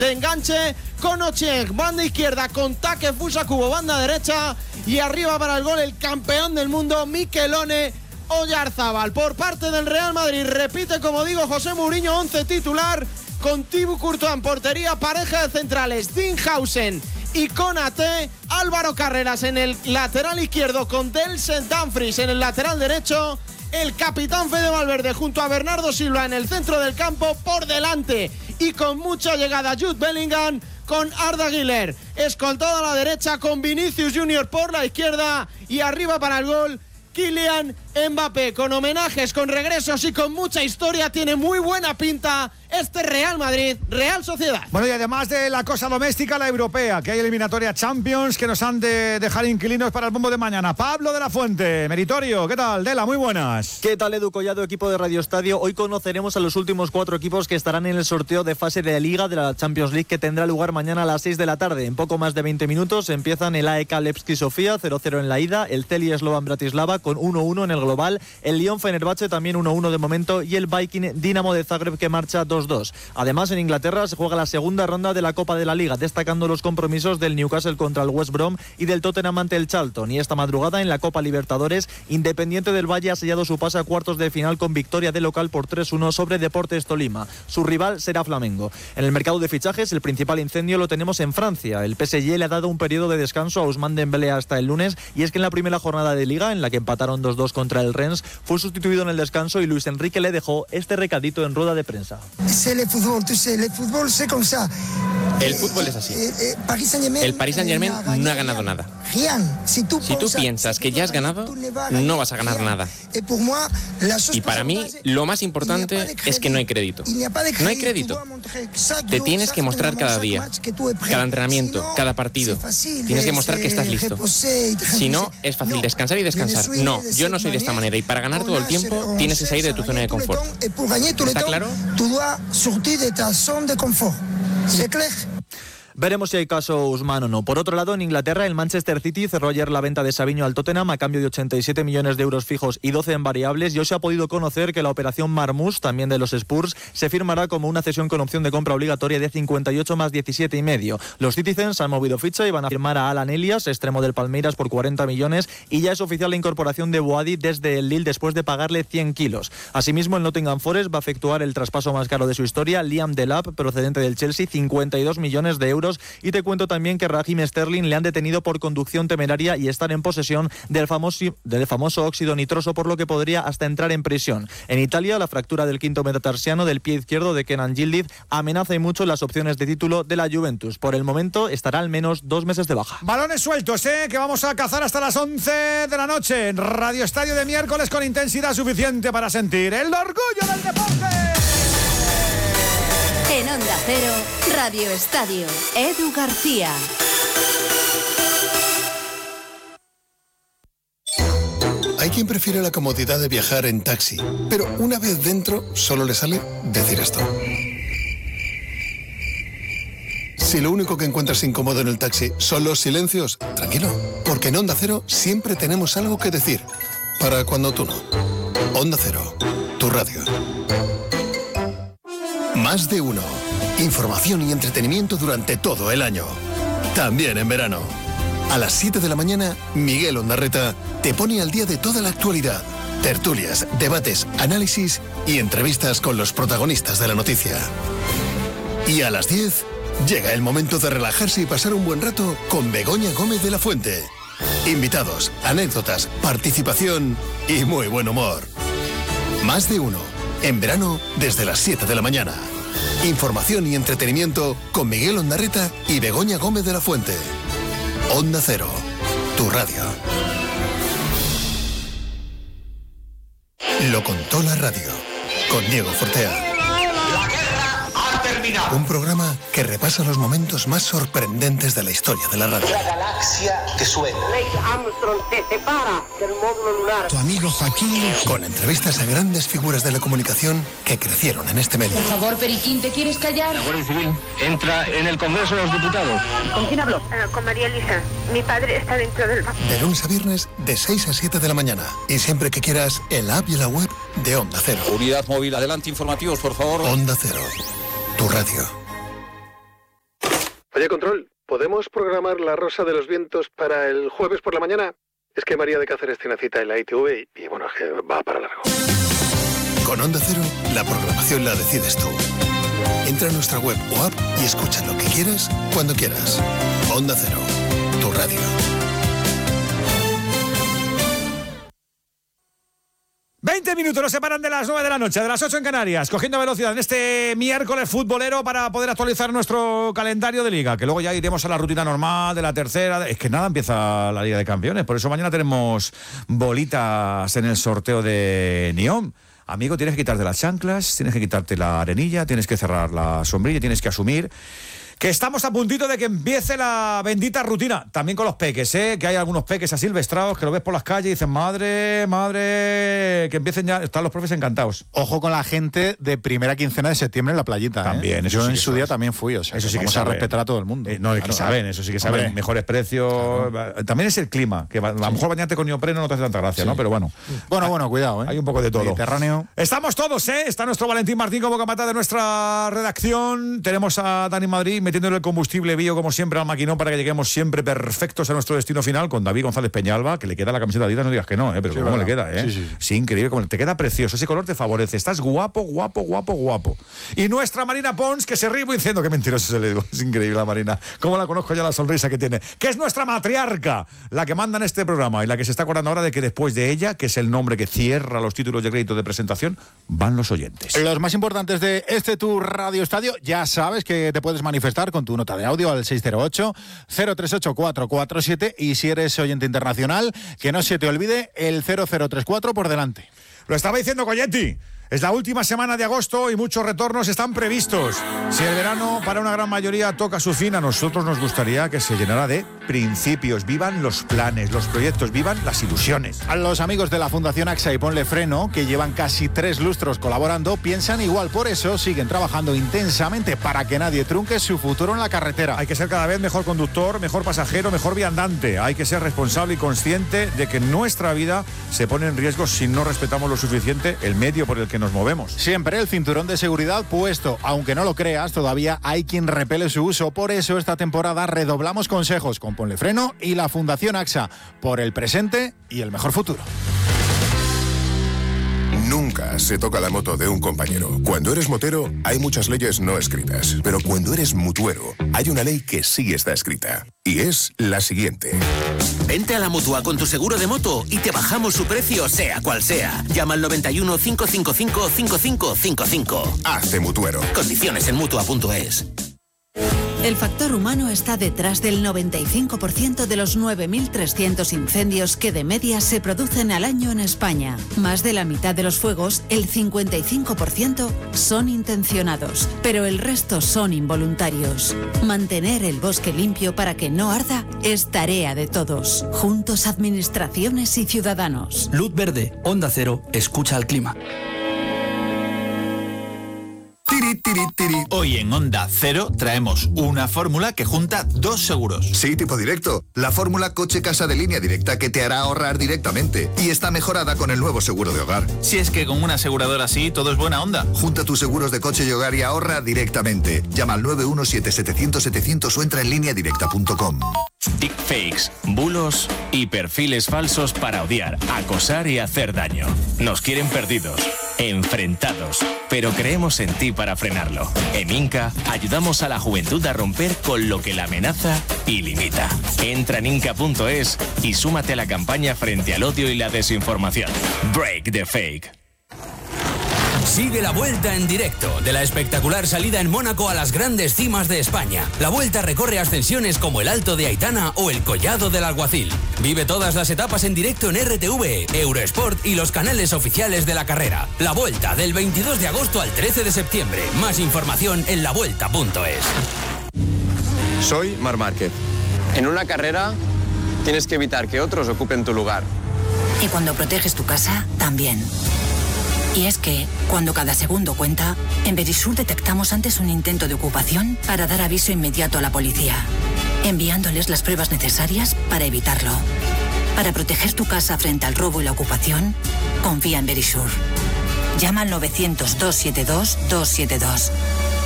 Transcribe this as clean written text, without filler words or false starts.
de enganche con Ochieng, banda izquierda con Take Fusakubo, banda derecha, y arriba para el gol el campeón del mundo Mikelone Oyarzábal. Por parte del Real Madrid repite, como digo, José Mourinho 11 titular con Thibaut Courtois en portería, pareja de centrales Dinhausen y Konaté, Álvaro Carreras en el lateral izquierdo con Denzel Dumfries en el lateral derecho, el capitán Fede Valverde junto a Bernardo Silva en el centro del campo, por delante y con mucha llegada Jude Bellingham con Arda Güler, escoltado a la derecha con Vinicius Junior por la izquierda, y arriba para el gol Kylian Mbappé, con homenajes, con regresos y con mucha historia. Tiene muy buena pinta este Real Madrid, Real Sociedad. Bueno, y además de la cosa doméstica, la europea, que hay eliminatoria Champions que nos han de dejar inquilinos para el bombo de mañana. Pablo de la Fuente, Meritorio, ¿qué tal? Dela, muy buenas. ¿Qué tal, Edu Collado, equipo de Radio Estadio? Hoy conoceremos a los últimos 4 equipos que estarán en el sorteo de fase de Liga de la Champions League, que tendrá lugar mañana a las 6 de la tarde. En poco más de 20 minutos empiezan el AEK Levski Sofía, 0-0 en la ida, el Celia Slovan Bratislava con 1-1 en el global, el Lyon Fenerbahce también 1-1 de momento, y el Viking Dinamo de Zagreb, que marcha 2-2. Además, en Inglaterra se juega la segunda ronda de la Copa de la Liga, destacando los compromisos del Newcastle contra el West Brom y del Tottenham ante el Charlton. Y esta madrugada en la Copa Libertadores, Independiente del Valle ha sellado su pase a cuartos de final con victoria de local por 3-1 sobre Deportes Tolima. Su rival será Flamengo. En el mercado de fichajes, el principal incendio lo tenemos en Francia. El PSG le ha dado un periodo de descanso a Ousmane Dembélé hasta el lunes, y es que en la primera jornada de Liga, en la que empataron 2-2 contra el Rennes, fue sustituido en el descanso, y Luis Enrique le dejó este recadito en rueda de prensa. El fútbol es así. El Paris Saint-Germain no ha ganado nada. Si tú piensas que ya has ganado, no vas a ganar nada. Y para mí, lo más importante es que no hay crédito. No hay crédito. Te tienes que mostrar cada día, cada entrenamiento, cada partido. Tienes que mostrar que estás listo. Si no, es fácil descansar y descansar. No, yo no soy de esta manera, y para ganar todo el tiempo tienes que salir de tu zona de confort. ¿Está claro? De confort. ¿C'est clair? Veremos si hay caso Ousmane o no. Por otro lado, en Inglaterra, el Manchester City cerró ayer la venta de Savinho al Tottenham a cambio de 87 millones de euros fijos y 12 en variables, y hoy se ha podido conocer que la operación Marmoush, también de los Spurs, se firmará como una cesión con opción de compra obligatoria de 58 más 17,5. Los Citizens han movido ficha y van a firmar a Alan Elias, extremo del Palmeiras, por 40 millones, y ya es oficial la incorporación de Boadi desde el Lille después de pagarle 100 kilos. Asimismo, el Nottingham Forest va a efectuar el traspaso más caro de su historia, Liam Delap, procedente del Chelsea, 52 millones de euros. Y te cuento también que Raheem Sterling le han detenido por conducción temeraria y estar en posesión del famoso óxido nitroso, por lo que podría hasta entrar en prisión. En Italia, la fractura del quinto metatarsiano del pie izquierdo de Kenan Yildiz amenaza y mucho las opciones de título de la Juventus. Por el momento estará al menos 2 meses de baja. Balones sueltos, que vamos a cazar hasta las 11 de la noche en Radio Estadio de miércoles, con intensidad suficiente para sentir el orgullo del deporte. En Onda Cero, Radio Estadio, Edu García. Hay quien prefiere la comodidad de viajar en taxi, pero una vez dentro solo le sale decir esto. Si lo único que encuentras incómodo en el taxi son los silencios, tranquilo, porque en Onda Cero siempre tenemos algo que decir, para cuando tú no. Onda Cero, tu radio. Más de uno. Información y entretenimiento durante todo el año. También en verano. A las 7 de la mañana, Miguel Ondarreta te pone al día de toda la actualidad. Tertulias, debates, análisis y entrevistas con los protagonistas de la noticia. Y a las 10, llega el momento de relajarse y pasar un buen rato con Begoña Gómez de la Fuente. Invitados, anécdotas, participación y muy buen humor. Más de uno. En verano, desde las 7 de la mañana. Información y entretenimiento con Miguel Ondarreta y Begoña Gómez de la Fuente. Onda Cero, tu radio. Lo contó la radio, con Diego Fortea. Un programa que repasa los momentos más sorprendentes de la historia de la radio. La galaxia que suena. Neil Armstrong se separa del módulo lunar. Tu amigo Joaquín. Con entrevistas a grandes figuras de la comunicación que crecieron en este medio. Por favor, Periquín, ¿te quieres callar? La Guardia Civil entra en el Congreso de los Diputados. ¿Con quién habló? Con María Elisa. Mi padre está dentro del... De lunes a viernes, de 6 a 7 de la mañana. Y siempre que quieras, en la app y la web de Onda Cero. Unidad móvil, adelante, informativos, por favor. Onda Cero, tu radio. Oye, Control, ¿podemos programar La Rosa de los Vientos para el jueves por la mañana? Es que María de Cáceres tiene cita en la ITV y bueno, es que va para largo. Con Onda Cero, la programación la decides tú. Entra a nuestra web o app y escucha lo que quieras, cuando quieras. Onda Cero, tu radio. ...20 minutos nos separan de las 9 de la noche, de las 8 en Canarias, cogiendo velocidad en este miércoles futbolero para poder actualizar nuestro calendario de liga, que luego ya iremos a la rutina normal de la tercera. Es que nada, empieza la Liga de Campeones, por eso mañana tenemos bolitas en el sorteo de Neom. Amigo, tienes que quitarte las chanclas, tienes que quitarte la arenilla, tienes que cerrar la sombrilla, tienes que asumir que estamos a puntito de que empiece la bendita rutina. También con los peques, que hay algunos peques asilvestrados que lo ves por las calles y dicen, madre, que empiecen ya. Están los profes encantados. Ojo con la gente de primera quincena de septiembre en la playita. También, yo en su día también fui, o sea, eso sí vamos que a respetar a todo el mundo. No, es que saben, eso sí que saben. Hombre. Mejores precios. Claro. También es el clima, que a lo mejor bañarte con neopreno no te hace tanta gracia, ¿no? Pero bueno. Bueno, cuidado, Hay un poco de todo. Mediterráneo. Estamos todos, Está nuestro Valentín Martín como capataz de nuestra redacción. Tenemos a Dani Madrid metiéndole el combustible bio, como siempre, al maquinón para que lleguemos siempre perfectos a nuestro destino final, con David González Peñalba, que le queda la camiseta de Adidas, no digas que no, pero sí, cómo le queda, Sí, increíble, como te queda precioso, ese color te favorece, estás guapo. Y nuestra Marina Pons, que se ríe diciendo que mentiroso se le digo, es increíble la Marina, cómo la conozco ya, la sonrisa que tiene, que es nuestra matriarca, la que manda en este programa y la que se está acordando ahora de que después de ella, que es el nombre que cierra los títulos de crédito de presentación, van los oyentes. Los más importantes de este tu Radio Estadio, ya sabes que te puedes manifestar con tu nota de audio al 608-038-447 y si eres oyente internacional, que no se te olvide el 0034 por delante. Lo estaba diciendo Coyetti. Es la última semana de agosto y muchos retornos están previstos. Si el verano para una gran mayoría toca su fin, a nosotros nos gustaría que se llenara de principios. Vivan los planes, los proyectos, vivan las ilusiones. A los amigos de la Fundación AXA y Ponle Freno, que llevan casi 3 lustros colaborando, piensan igual. Por eso siguen trabajando intensamente para que nadie trunque su futuro en la carretera. Hay que ser cada vez mejor conductor, mejor pasajero, mejor viandante. Hay que ser responsable y consciente de que nuestra vida se pone en riesgo si no respetamos lo suficiente el medio por el que nos movemos. Siempre el cinturón de seguridad puesto. Aunque no lo creas, todavía hay quien repele su uso. Por eso esta temporada redoblamos consejos con Ponle Freno y la Fundación AXA, por el presente y el mejor futuro. Nunca se toca la moto de un compañero. Cuando eres motero, hay muchas leyes no escritas. Pero cuando eres mutuero, hay una ley que sí está escrita. Y es la siguiente. Vente a la Mutua con tu seguro de moto y te bajamos su precio, sea cual sea. Llama al 91 555 5555. Hazte mutuero. Condiciones en Mutua.es. El factor humano está detrás del 95% de los 9.300 incendios que de media se producen al año en España. Más de la mitad de los fuegos, el 55%, son intencionados, pero el resto son involuntarios. Mantener el bosque limpio para que no arda es tarea de todos. Juntos, administraciones y ciudadanos. Luz verde, Onda Cero, escucha al clima. Hoy en Onda Cero traemos una fórmula que junta 2 seguros. Sí, tipo directo. La fórmula coche-casa de Línea Directa que te hará ahorrar directamente. Y está mejorada con el nuevo seguro de hogar. Si es que con una aseguradora así todo es buena onda. Junta tus seguros de coche y hogar y ahorra directamente. Llama al 917-700-700 o entra en lineadirecta.com. Deepfakes, bulos y perfiles falsos para odiar, acosar y hacer daño. Nos quieren perdidos, enfrentados, pero creemos en ti para frenarlo. En Inca ayudamos a la juventud a romper con lo que la amenaza y limita. Entra en Inca.es y súmate a la campaña frente al odio y la desinformación. Break the fake. Sigue la Vuelta en directo, de la espectacular salida en Mónaco a las grandes cimas de España. La Vuelta recorre ascensiones como el Alto de Aitana o el Collado del Alguacil. Vive todas las etapas en directo en RTV, Eurosport y los canales oficiales de la carrera. La Vuelta, del 22 de agosto al 13 de septiembre. Más información en lavuelta.es. Soy Marc Márquez. En una carrera tienes que evitar que otros ocupen tu lugar. Y cuando proteges tu casa, también. Y es que, cuando cada segundo cuenta, en Verisur detectamos antes un intento de ocupación para dar aviso inmediato a la policía, enviándoles las pruebas necesarias para evitarlo. Para proteger tu casa frente al robo y la ocupación, confía en Verisur. Llama al 900-272-272.